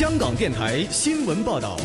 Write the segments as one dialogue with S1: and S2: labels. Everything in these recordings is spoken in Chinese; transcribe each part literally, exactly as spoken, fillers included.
S1: 香港电台新闻报道。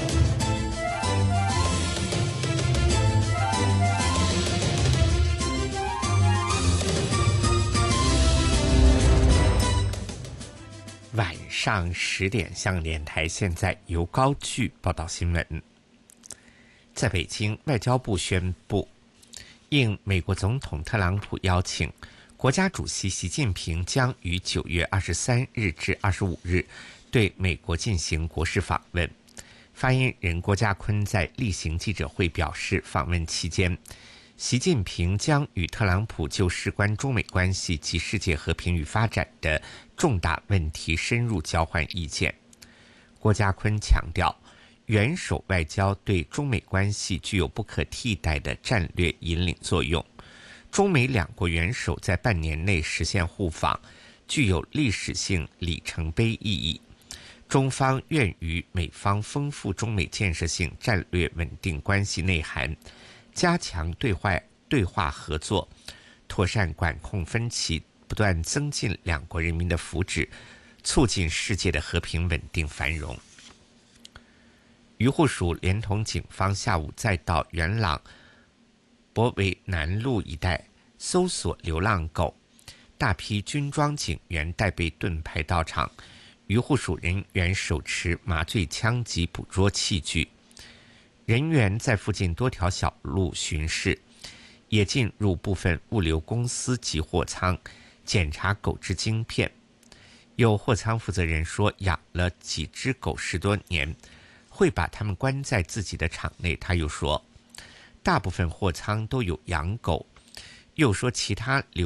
S2: 晚上十点，香港电台现在由高炬报道新闻。在北京，外交部宣布，应美国总统特朗普邀请，国家主席习近平将于九月二十三日至二十五日对美国进行国事访问。发言人郭家坤在例行记者会表示，访问期间，习近平将与特朗普就事关中美关系及世界和平与发展的重大问题深入交换意见。郭家坤强调，元首外交对中美关系具有不可替代的战略引领作用。中美两国元首在半年内实现互访，具有历史性里程碑意义。中方愿与美方丰富中美建设性战略稳定关系内涵，加强对话对话合作，妥善管控分歧，不断增进两国人民的福祉，促进世界的和平稳定繁荣。渔护署连同警方下午再到元朗博围南路一带搜索流浪狗，大批军装警员带备盾牌到场，渔护署人员手持麻醉枪及捕捉器具，人员在附近多条小路巡视，也进入部分物流公司及货仓检查狗只晶片。有货仓负责人说，养了几只狗十多年，会把它们关在自己的场内。他又说，大部分货仓都有养狗，又说其他流